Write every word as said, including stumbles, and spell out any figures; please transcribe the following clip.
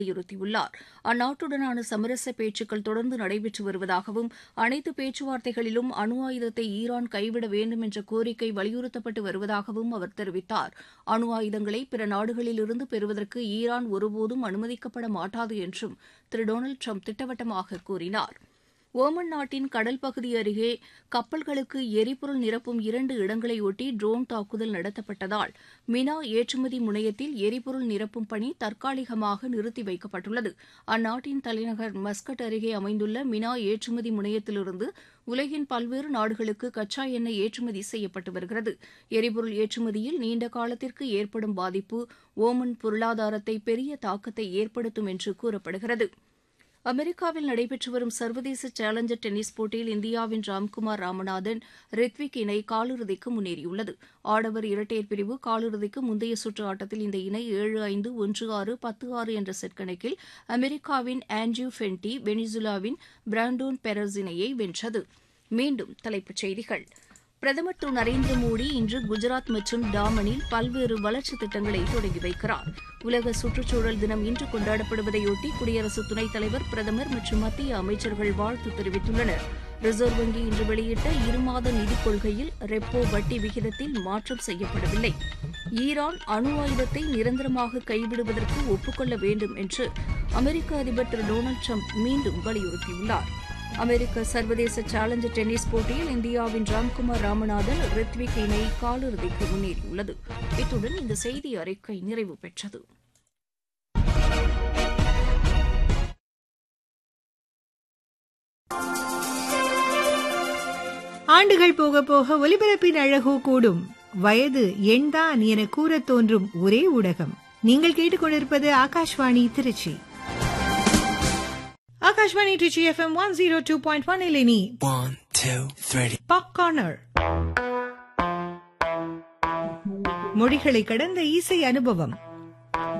வலியுறுத்தியுள்ளார். அந்நாட்டுடனான சமரச பேச்சுக்கள் தொடர்ந்து நடைபெற்று வருவதாகவும் அனைத்து பேச்சுவார்த்தைகளிலும் அணு ஆயுதத்தை ஈரான் கைவிட வேண்டும் என்ற கோரிக்கை வலியுறுத்தப்பட்டு வருவதாகவும் அவர் தெரிவித்தார். அணு ஆயுதங்களை பிற நாடுகளிலிருந்து பெறுவதற்கு ஈரான் ஒருபோதும் அனுமதிக்கப்பட மாட்டாது என்றும் திரு டொனால்டு ட்ரம்ப் திட்டவட்டமாக கூறினார். ஓமன் நாட்டின் கடல் பகுதி அருகே கப்பல்களுக்கு எரிபொருள் நிரப்பும் இரண்டு இடங்களை ஒட்டி ட்ரோன் தாக்குதல் நடத்தப்பட்டதால் மினா ஏற்றுமதி முனையத்தில் எரிபொருள் நிரப்பும் பணி தற்காலிகமாக நிறுத்தி வைக்கப்பட்டுள்ளது. அந்நாட்டின் தலைநகர் மஸ்கட் அருகே அமைந்துள்ள மினா ஏற்றுமதி முனையத்திலிருந்து உலகின் பல்வேறு நாடுகளுக்கு கச்சா எண்ணெய் ஏற்றுமதி செய்யப்பட்டு வருகிறது. எரிபொருள் ஏற்றுமதியில் நீண்ட காலத்திற்கு ஏற்படும் பாதிப்பு ஓமன் பொருளாதாரத்தை பெரிய தாக்கத்தை ஏற்படுத்தும் என்று கூறப்படுகிறது. அமெரிக்காவில் நடைபெற்று வரும் சர்வதேச சேலஞ்சர் டென்னிஸ் போட்டியில் இந்தியாவின் ராம்குமார் ராமநாதன் ரித்விக் இணை காலிறுதிக்கு முன்னேறியுள்ளது. ஆடவர் இரட்டையர் பிரிவு காலிறுதிக்கு முந்தைய சுற்று ஆட்டத்தில் இந்த இணை ஏழு ஐந்து ஒன்று ஆறு பத்து ஆறு என்ற செட் கணக்கில் அமெரிக்காவின் ஆண்ட்ரியூ ஃபென்டி வெனிசுலாவின் பிராண்டோன் பெரஸ் இணையை வென்றது. மீண்டும் தலைப்புச் செய்திகள். பிரதமர் திரு நரேந்திர மோடி இன்று குஜராத் மற்றும் டாமனில் பல்வேறு வளர்ச்சித் திட்டங்களை தொடங்கி வைக்கிறார். உலக சுற்றுச்சூழல் தினம் இன்று கொண்டாடப்படுவதையொட்டி குடியரசு துணைத் தலைவர், பிரதமர் மற்றும் மத்திய அமைச்சர்கள் வாழ்த்து தெரிவித்துள்ளனர். ரிசர்வ் வங்கி இன்று வெளியிட்ட இருமாத நிதிக் கொள்கையில் ரெப்போ வட்டி விகிதத்தில் மாற்றம் செய்யப்படவில்லை. ஈரான் அணு ஆயுதத்தை நிரந்தரமாக கைவிடுவதற்கு ஒப்புக்கொள்ள வேண்டும் என்று அமெரிக்க அதிபர் திரு டொனால்டு ட்ரம்ப் மீண்டும் வலியுறுத்தியுள்ளார். அமெரிக்க சர்வதேச சேலஞ்சர் டென்னிஸ் போட்டியில் இந்தியாவின் ராம்குமார் ராமநாதன் ரித்விக் இணை காலிறுதிக்கு முன்னேறியுள்ளது. இத்துடன் இந்த செய்தி அறிக்கை நிறைவு பெற்றது. ஆண்டுகள் போக போக ஒலிபரப்பின் அழகோ கூடும். வயது எண்தான் என கூறத் தோன்றும் ஒரே ஊடகம். நீங்கள் கேட்டுக்கொண்டிருப்பது Akashvani Trichy. Akashvani Trichy FM one zero two point one இலினி pop corner. மொழிகளை கடந்த இசை அனுபவம்.